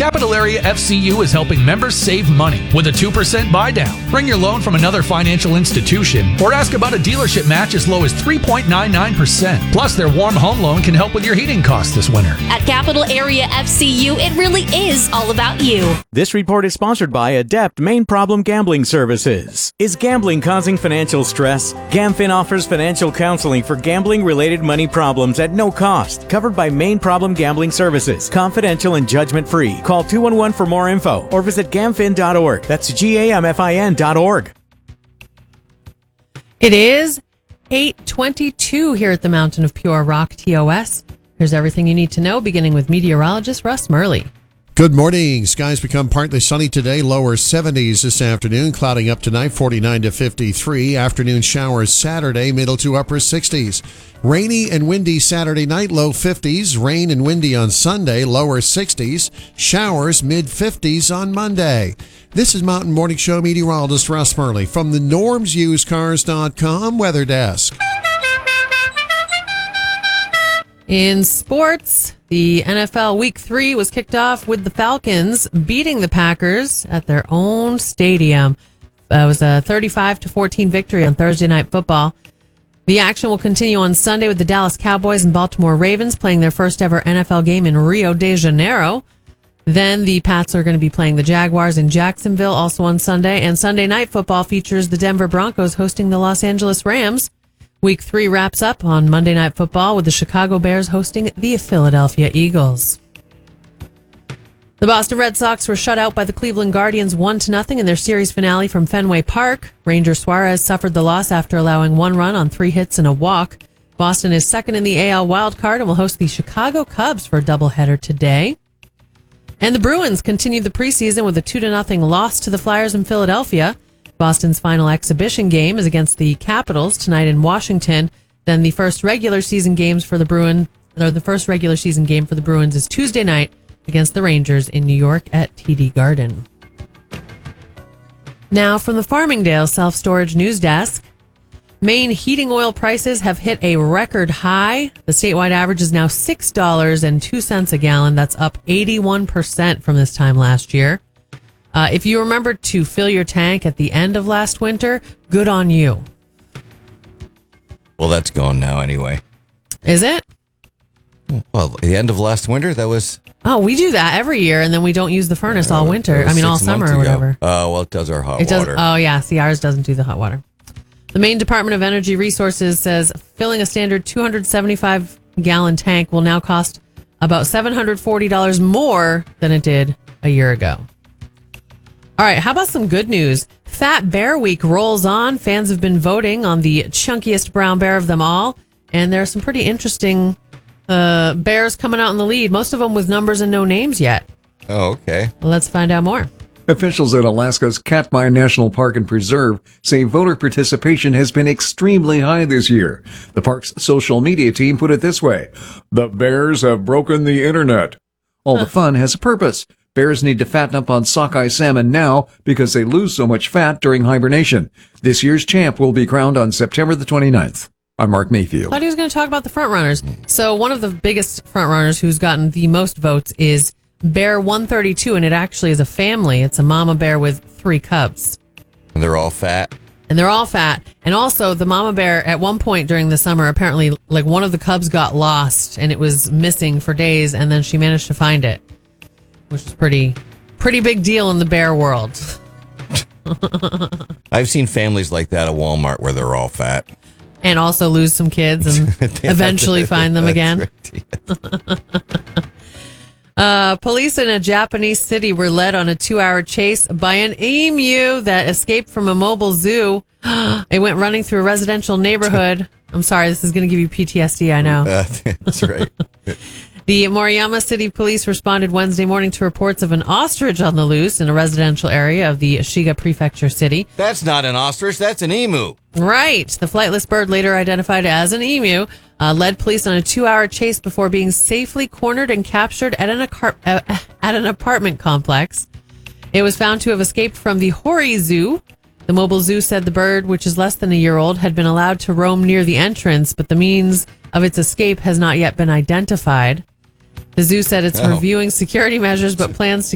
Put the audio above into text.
Capital Area FCU is helping members save money with a 2% buy down. Bring your loan from another financial institution or ask about a dealership match as low as 3.99%. Plus, their warm home loan can help with your heating costs this winter. At Capital Area FCU, it really is all about you. This report is sponsored by Adept Main Problem Gambling Services. Is gambling causing financial stress? GamFin offers financial counseling for gambling-related money problems at no cost. Covered by Main Problem Gambling Services. Confidential and judgment-free. Call 211 for more info or visit gamfin.org. That's GAMFIN.org. It is 8:22 here at the Mountain of Pure Rock TOS. Here's everything you need to know, beginning with meteorologist Russ Murley. Good morning. Skies become partly sunny today, lower 70s this afternoon, clouding up tonight, 49 to 53. Afternoon showers Saturday, middle to upper 60s. Rainy and windy Saturday night, low 50s. Rain and windy on Sunday, lower 60s. Showers mid-50s on Monday. This is Mountain Morning Show meteorologist Russ Murley from the normsusedcars.com weather desk. In sports, the NFL Week 3 was kicked off with the Falcons beating the Packers at their own stadium. It was a 35-14 victory on Thursday Night Football. The action will continue on Sunday with the Dallas Cowboys and Baltimore Ravens playing their first ever NFL game in Rio de Janeiro. Then the Pats are going to be playing the Jaguars in Jacksonville also on Sunday. And Sunday Night Football features the Denver Broncos hosting the Los Angeles Rams. Week 3 wraps up on Monday Night Football with the Chicago Bears hosting the Philadelphia Eagles. The Boston Red Sox were shut out by the Cleveland Guardians 1-0 in their series finale from Fenway Park. Ranger Suarez suffered the loss after allowing 1 run on 3 hits and a walk. Boston is second in the AL wildcard and will host the Chicago Cubs for a doubleheader today. And the Bruins continued the preseason with a 2-0 loss to the Flyers in Philadelphia. Boston's final exhibition game is against the Capitals tonight in Washington. Then the first regular season game for the Bruins is Tuesday night against the Rangers in New York at TD Garden. Now from the Farmingdale Self-Storage News Desk. Maine heating oil prices have hit a record high. The statewide average is now $6.02 a gallon. That's up 81% from this time last year. If you remember to fill your tank at the end of last winter, good on you. Well, that's gone now anyway. Is it? Well, at the end of last winter, that was... Oh, we do that every year, and then we don't use the furnace all winter. I mean, all summer or whatever. Oh, well, it does our hot water. Oh, yeah. See, ours doesn't do the hot water. The Maine Department of Energy Resources says filling a standard 275-gallon tank will now cost about $740 more than it did a year ago. All right, how about some good news? Fat Bear Week rolls on. Fans have been voting on the chunkiest brown bear of them all, and there are some pretty interesting bears coming out in the lead, most of them with numbers and no names yet. Oh, okay. Well, let's find out more. Officials at Alaska's Katmai National Park and Preserve say voter participation has been extremely high this year. The park's social media team put it this way: the bears have broken the internet. All the fun has a purpose. Bears need to fatten up on sockeye salmon now because they lose so much fat during hibernation. This year's champ will be crowned on September the 29th. I'm Mark Mayfield. I thought he was going to talk about the front runners. So one of the biggest front runners who's gotten the most votes is Bear 132, and it actually is a family. It's a mama bear with 3 cubs. And they're all fat. And also the mama bear at one point during the summer, apparently like one of the cubs got lost and it was missing for days, and then she managed to find it, which is pretty big deal in the bear world. I've seen families like that at Walmart where they're all fat. And also lose some kids and eventually find them again. Police in a Japanese city were led on a 2-hour chase by an emu that escaped from a mobile zoo. It went running through a residential neighborhood. I'm sorry, this is going to give you PTSD, I know. That's right. The Moriyama City Police responded Wednesday morning to reports of an ostrich on the loose in a residential area of the Shiga Prefecture city. That's not an ostrich, that's an emu. Right. The flightless bird, later identified as an emu, led police on a 2-hour chase before being safely cornered and captured at an apartment complex. It was found to have escaped from the Hori Zoo. The mobile zoo said the bird, which is less than a year old, had been allowed to roam near the entrance, but the means of its escape has not yet been identified. The zoo said it's reviewing security measures, but plans to